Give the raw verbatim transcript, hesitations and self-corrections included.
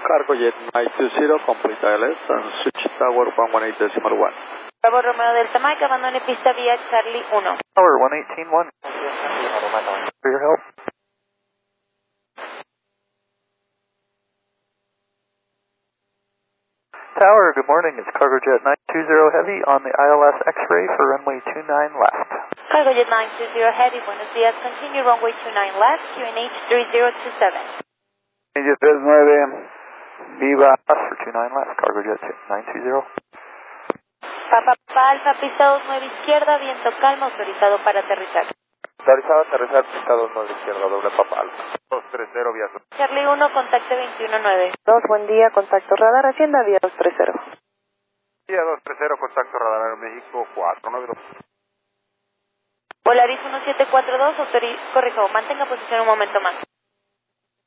Cargo Jet nine two zero, complete I L S and switch tower one one eight decimal one. Bravo Romeo Delta Mike, abandone pista vía Charlie uno. Tower one eighteen one. For your help. Tower, good morning. It's Cargo Jet nine two zero Heavy on the I L S X-ray for runway two nine left. Cargo Jet nine two zero Heavy, buenos días. Continue runway two nine left, Q N H three zero two seven. tres nueve, Viva for two nine left, Cargo Jet nine two zero. Papa Alfa, pista dos nueve izquierda, viento calma, autorizado para aterrizar. Autorizado a aterrizar, pista dos nueve izquierda, doble Papa Alfa. dos tres cero, vía sur. Charlie uno, contacto veintiuno nueve. dos, buen día, contacto radar, Hacienda, vía dos tres cero. Vía dos tres cero, contacto radar México cuatro nueve dos. Polaris uno siete cuatro dos, autoriz... corrijo, mantenga posición un momento más.